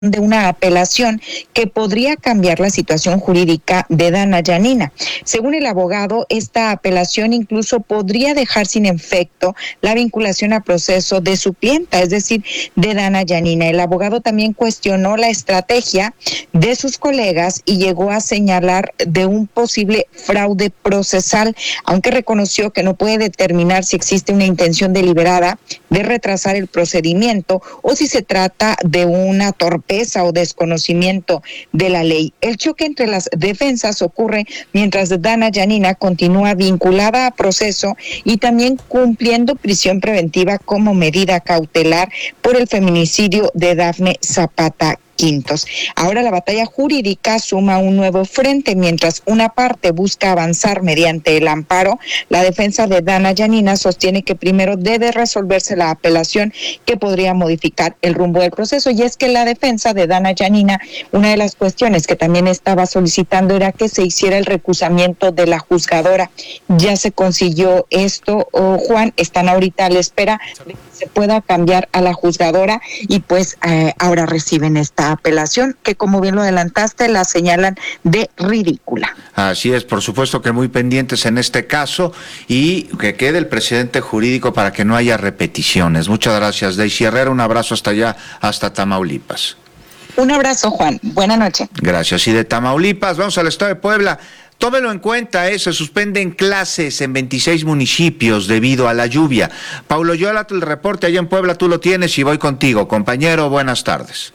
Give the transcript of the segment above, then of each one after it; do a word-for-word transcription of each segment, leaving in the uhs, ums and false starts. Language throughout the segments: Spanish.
de una apelación que podría cambiar la situación jurídica de Dana Yanina. Según el abogado, esta apelación incluso podría dejar sin efecto la vinculación a proceso de su clienta, es decir, de Dana Yanina. El abogado también cuestionó la estrategia de sus colegas y llegó a señalar de un posible fraude procesal, aunque reconoció que no puede determinar si existe una intención deliberada de retrasar el procedimiento o si se trata de una torpeza o desconocimiento de la ley. El choque entre las defensas ocurre mientras Dana Yanina continúa vinculada a proceso y también cumpliendo prisión preventiva como medida cautelar por el feminicidio de Dafne Zapata Quintos. Ahora la batalla jurídica suma un nuevo frente. Mientras una parte busca avanzar mediante el amparo, la defensa de Dana Yanina sostiene que primero debe resolverse la apelación que podría modificar el rumbo del proceso. Y es que la defensa de Dana Yanina, una de las cuestiones que también estaba solicitando era que se hiciera el recusamiento de la juzgadora. Ya se consiguió esto, oh, Juan, están ahorita a la espera de que se pueda cambiar a la juzgadora y pues eh, ahora reciben esta apelación que, como bien lo adelantaste, la señalan de ridícula. Así es, por supuesto que muy pendientes en este caso y que quede el precedente jurídico para que no haya repeticiones. Muchas gracias, Daisy Herrera, un abrazo hasta allá, hasta Tamaulipas. Un abrazo, Juan, buena noche. Gracias, y de Tamaulipas vamos al estado de Puebla. Tómelo en cuenta, eh, se suspenden clases en veintiséis municipios debido a la lluvia. Paulo Yolatul, el reporte allá en Puebla, tú lo tienes y voy contigo. Compañero, buenas tardes.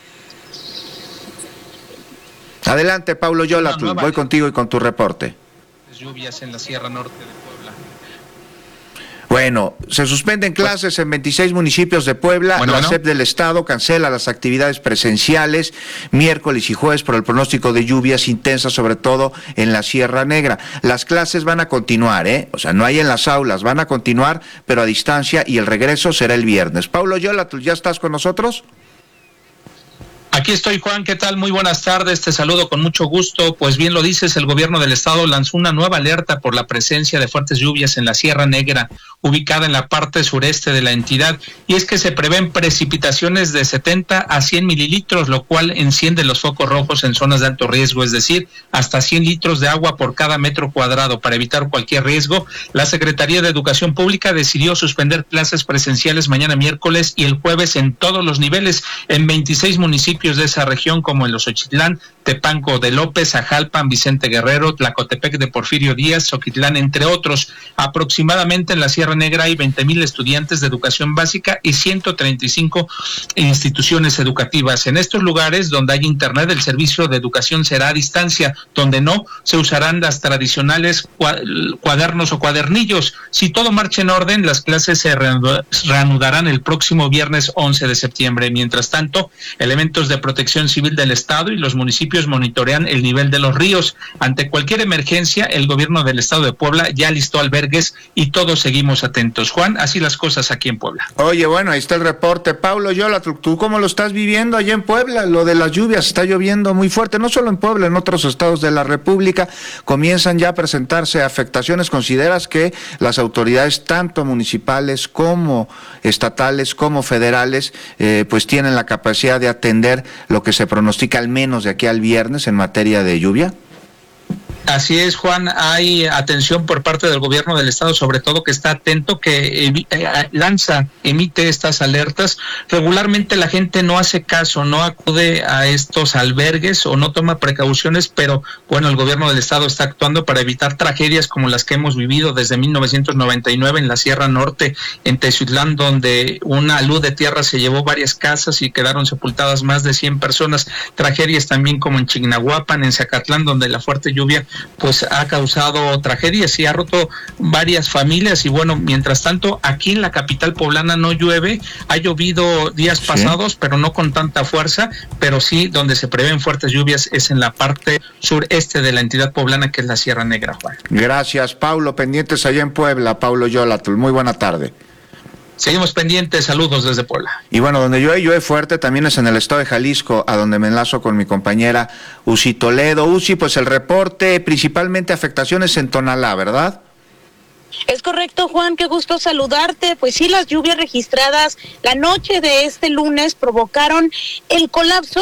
Adelante, Paulo Yolatul, voy contigo y con tu reporte. Lluvias en la Sierra Norte de Puebla. Bueno, se suspenden clases en veintiséis municipios de Puebla. Bueno, la bueno. S E P del Estado cancela las actividades presenciales miércoles y jueves por el pronóstico de lluvias intensas, sobre todo en la Sierra Negra. Las clases van a continuar, ¿eh? O sea, no hay en las aulas, van a continuar, pero a distancia, y el regreso será el viernes. Paulo Yolatul, ¿ya estás con nosotros? Aquí estoy, Juan, ¿qué tal? Muy buenas tardes, te saludo con mucho gusto. Pues bien lo dices, el gobierno del estado lanzó una nueva alerta por la presencia de fuertes lluvias en la Sierra Negra, ubicada en la parte sureste de la entidad, y es que se prevén precipitaciones de setenta a cien mililitros, lo cual enciende los focos rojos en zonas de alto riesgo, es decir, hasta cien litros de agua por cada metro cuadrado. Para evitar cualquier riesgo, la Secretaría de Educación Pública decidió suspender clases presenciales mañana miércoles y el jueves en todos los niveles, en veintiséis municipios de esa región, como en Los Ochitlán, Tepanco de López, Ajalpan, Vicente Guerrero, Tlacotepec de Porfirio Díaz, Xoquitlán, entre otros. Aproximadamente en la Sierra Negra hay veinte mil estudiantes de educación básica y ciento treinta y cinco instituciones educativas. En estos lugares donde hay internet, el servicio de educación será a distancia, donde no se usarán las tradicionales cuadernos o cuadernillos. Si todo marcha en orden, las clases se reanudarán el próximo viernes once de septiembre. Mientras tanto, elementos de Protección Civil del Estado y los municipios monitorean el nivel de los ríos. Ante cualquier emergencia, el gobierno del Estado de Puebla ya listó albergues y todos seguimos atentos. Juan, así las cosas aquí en Puebla. Oye, bueno, ahí está el reporte. Paulo Yolatul, ¿tú cómo lo estás viviendo allá en Puebla? Lo de las lluvias, está lloviendo muy fuerte, no solo en Puebla, en otros estados de la República comienzan ya a presentarse afectaciones. ¿Consideras que las autoridades, tanto municipales como estatales como federales, eh, pues tienen la capacidad de atender lo que se pronostica al menos de aquí al viernes en materia de lluvia? Así es, Juan, hay atención por parte del gobierno del estado, sobre todo que está atento, que eh, lanza, emite estas alertas. Regularmente la gente no hace caso, no acude a estos albergues o no toma precauciones, pero bueno, el gobierno del estado está actuando para evitar tragedias como las que hemos vivido desde mil novecientos noventa y nueve en la Sierra Norte, en Teziutlán, donde una luz de tierra se llevó varias casas y quedaron sepultadas más de cien personas. Tragedias también como en Chignahuapan, en Zacatlán, donde la fuerte lluvia pues ha causado tragedias y ha roto varias familias. Y bueno, mientras tanto, aquí en la capital poblana no llueve, ha llovido días ¿Sí? pasados, pero no con tanta fuerza, pero sí donde se prevén fuertes lluvias es en la parte sureste de la entidad poblana, que es la Sierra Negra, Juan. Gracias, Paulo. Pendientes allá en Puebla, Paulo Yolatul. Muy buena tarde. Seguimos pendientes, saludos desde Puebla. Y bueno, donde llueve, llueve fuerte también es en el estado de Jalisco, a donde me enlazo con mi compañera Uci Toledo. Uci, pues el reporte, principalmente afectaciones en Tonalá, ¿verdad? Es correcto, Juan, qué gusto saludarte. Pues sí, las lluvias registradas la noche de este lunes provocaron el colapso